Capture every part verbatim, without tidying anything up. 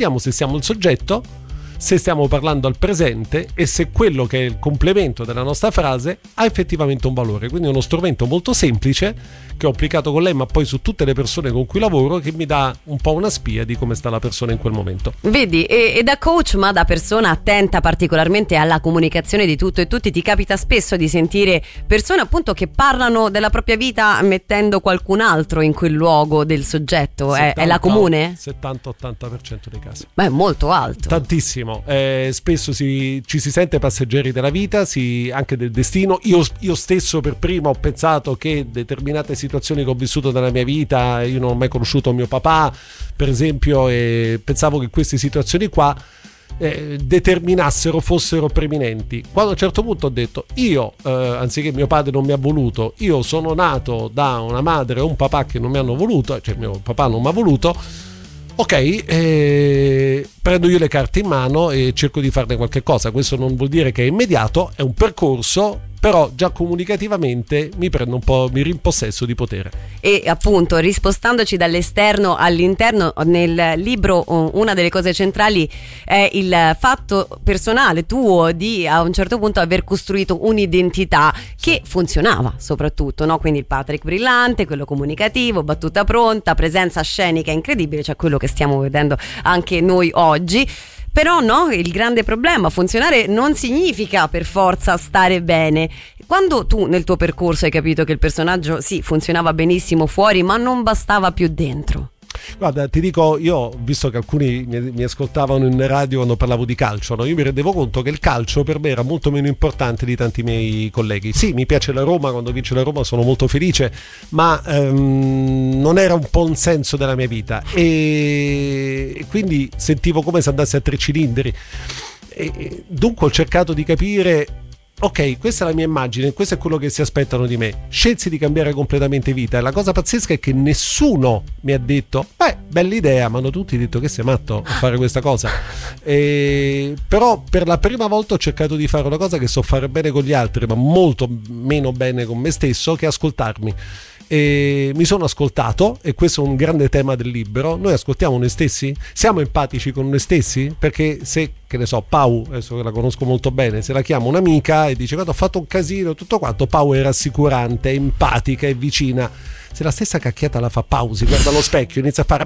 vediamo se siamo il soggetto, se stiamo parlando al presente e se quello che è il complemento della nostra frase ha effettivamente un valore. Quindi è uno strumento molto semplice che ho applicato con lei, ma poi su tutte le persone con cui lavoro, che mi dà un po' una spia di come sta la persona in quel momento. Vedi, e, e da coach, ma da persona attenta particolarmente alla comunicazione di tutto e tutti, ti capita spesso di sentire persone appunto che parlano della propria vita mettendo qualcun altro in quel luogo del soggetto? È, è la comune? settanta ottanta per cento dei casi. Beh, è molto alto. Tantissimo. Eh, spesso si, ci si sente passeggeri della vita, si, anche del destino. Io, io stesso per primo ho pensato che determinate situazioni che ho vissuto nella mia vita, io non ho mai conosciuto mio papà per esempio, e pensavo che queste situazioni qua eh, determinassero, fossero preminenti. Quando a un certo punto ho detto io, eh, anziché mio padre non mi ha voluto, io sono nato da una madre e un papà che non mi hanno voluto, cioè mio papà non mi ha voluto, ok, eh, prendo io le carte in mano e cerco di farne qualche cosa. Questo non vuol dire che è immediato, è un percorso, però già comunicativamente mi prendo un po', mi rimpossesso di potere. E appunto, rispostandoci dall'esterno all'interno, nel libro una delle cose centrali è il fatto personale tuo di a un certo punto aver costruito un'identità che funzionava soprattutto, no? Quindi il Patrick brillante, quello comunicativo, battuta pronta, presenza scenica incredibile, cioè quello che stiamo vedendo anche noi oggi. Però no, il grande problema, funzionare non significa per forza stare bene. Quando tu nel tuo percorso hai capito che il personaggio sì funzionava benissimo fuori, ma non bastava più dentro? Guarda, ti dico, io visto che alcuni mi, mi ascoltavano in radio quando parlavo di calcio, no? Io mi rendevo conto che il calcio per me era molto meno importante di tanti miei colleghi. Sì, mi piace la Roma, quando vince la Roma sono molto felice, ma um, non era un po' un senso della mia vita, e, e quindi sentivo come se andasse a tre cilindri, e, e dunque ho cercato di capire: ok, questa è la mia immagine, questo è quello che si aspettano di me. Scelsi di cambiare completamente vita, e la cosa pazzesca è che nessuno mi ha detto beh, bella idea, ma hanno tutti detto che sei matto a fare questa cosa. E, però per la prima volta ho cercato di fare una cosa che so fare bene con gli altri, ma molto meno bene con me stesso, che è ascoltarmi. E mi sono ascoltato, e questo è un grande tema del libro. Noi ascoltiamo noi stessi? Siamo empatici con noi stessi? Perché se, che ne so, Pau, adesso che la conosco molto bene, se la chiamo un'amica e dice guarda ho fatto un casino tutto quanto, Pau è rassicurante, è empatica, è vicina. Se la stessa cacchiata la fa Pau, si guarda allo specchio, inizia a fare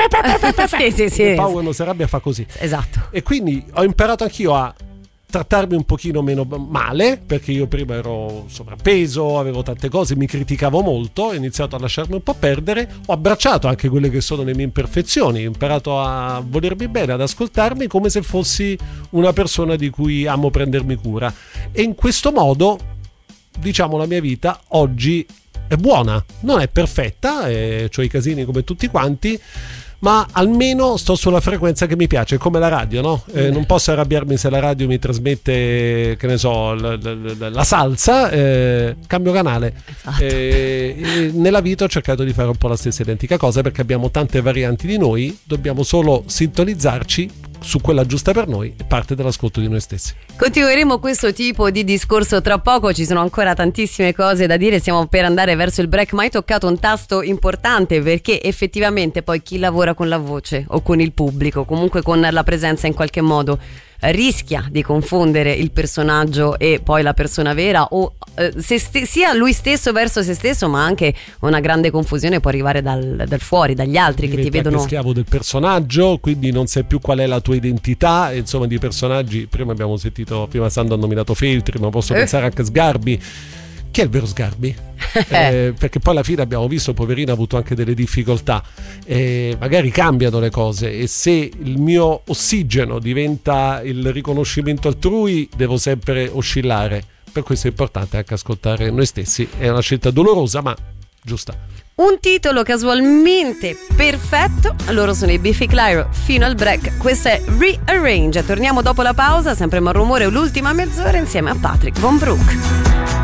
sì, sì, sì, e Pau quando si arrabbia fa così. Esatto. E quindi ho imparato anch'io a trattarmi un pochino meno male, perché io prima ero sovrappeso, avevo tante cose, mi criticavo molto, ho iniziato a lasciarmi un po' perdere, ho abbracciato anche quelle che sono le mie imperfezioni, ho imparato a volermi bene, ad ascoltarmi come se fossi una persona di cui amo prendermi cura, e in questo modo, diciamo, la mia vita oggi è buona, non è perfetta, eh, ho i casini come tutti quanti, ma almeno sto sulla frequenza che mi piace, come la radio, no? Eh, non posso arrabbiarmi se la radio mi trasmette, che ne so, la, la, la salsa, eh, cambio canale. Esatto. Eh, e nella vita ho cercato di fare un po' la stessa identica cosa, perché abbiamo tante varianti di noi, dobbiamo solo sintonizzarci su quella giusta per noi, e parte dall'ascolto di noi stessi. Continueremo questo tipo di discorso tra poco, ci sono ancora tantissime cose da dire, stiamo per andare verso il break, ma hai toccato un tasto importante, perché effettivamente poi chi lavora con la voce o con il pubblico, comunque con la presenza in qualche modo, rischia di confondere il personaggio e poi la persona vera, o eh, se st- sia lui stesso verso se stesso, ma anche una grande confusione può arrivare dal, dal fuori, dagli altri. Diventi che ti vedono anche schiavo del personaggio, quindi non sai più qual è la tua identità. E insomma, di personaggi prima abbiamo sentito, prima Sandro ha nominato Feltri, ma posso eh. pensare anche a Sgarbi. Chi è il vero Sgarbi? eh, perché poi alla fine abbiamo visto, poverino, ha avuto anche delle difficoltà, eh, magari cambiano le cose, e se il mio ossigeno diventa il riconoscimento altrui devo sempre oscillare. Per questo è importante anche ascoltare noi stessi, è una scelta dolorosa ma giusta. Un titolo casualmente perfetto, loro sono i Biffy Clyro. Fino al break, questo è Rearrange. Torniamo dopo la pausa, sempre Malrumore, l'ultima mezz'ora insieme a Patrick Von Broek.